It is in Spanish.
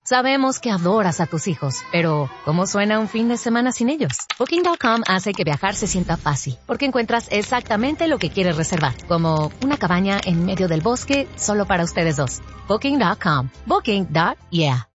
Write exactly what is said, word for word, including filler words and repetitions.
Sabemos que adoras a tus hijos, pero ¿cómo suena un fin de semana sin ellos? Booking punto com hace que viajar se sienta fácil, porque encuentras exactamente lo que quieres reservar, como una cabaña en medio del bosque solo para ustedes dos. Booking punto com. Booking. Yeah.